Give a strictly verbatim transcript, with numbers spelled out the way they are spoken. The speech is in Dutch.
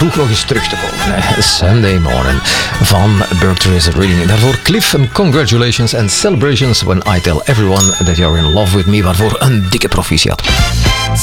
vroeg nog eens terug te komen. Hè. Sunday Morning van Burke Teresa Reading. Daarvoor Cliff en Congratulations and Celebrations When I Tell Everyone That You're In Love With Me. Waarvoor een dikke proficiat.